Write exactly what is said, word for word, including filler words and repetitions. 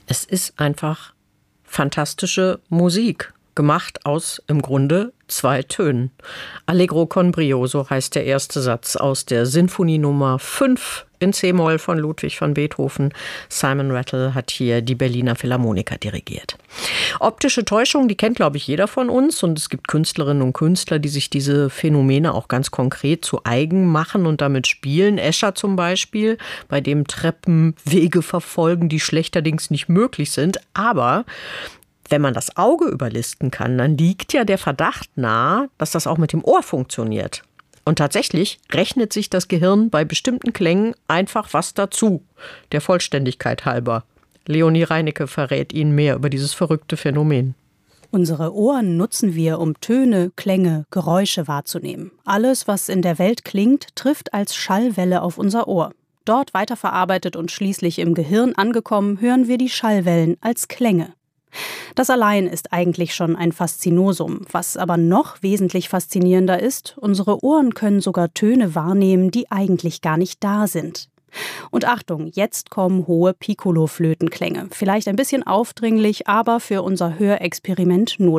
Es ist einfach fantastische Musik, gemacht aus im Grunde zwei Tönen. Allegro con brio, so heißt der erste Satz aus der Sinfonie Nummer fünf in C-Moll von Ludwig van Beethoven. Simon Rattle hat hier die Berliner Philharmoniker dirigiert. Optische Täuschung, die kennt, glaube ich, jeder von uns. Und es gibt Künstlerinnen und Künstler, die sich diese Phänomene auch ganz konkret zu eigen machen und damit spielen. Escher zum Beispiel, bei dem Treppen Wege verfolgen, die schlechterdings nicht möglich sind. Aber wenn man das Auge überlisten kann, dann liegt ja der Verdacht nahe, dass das auch mit dem Ohr funktioniert. Und tatsächlich rechnet sich das Gehirn bei bestimmten Klängen einfach was dazu, der Vollständigkeit halber. Leonie Reinecke verrät Ihnen mehr über dieses verrückte Phänomen. Unsere Ohren nutzen wir, um Töne, Klänge, Geräusche wahrzunehmen. Alles, was in der Welt klingt, trifft als Schallwelle auf unser Ohr. Dort weiterverarbeitet und schließlich im Gehirn angekommen, hören wir die Schallwellen als Klänge. Das allein ist eigentlich schon ein Faszinosum. Was aber noch wesentlich faszinierender ist, unsere Ohren können sogar Töne wahrnehmen, die eigentlich gar nicht da sind. Und Achtung, jetzt kommen hohe Piccolo-Flötenklänge. Vielleicht ein bisschen aufdringlich, aber für unser Hörexperiment notwendig.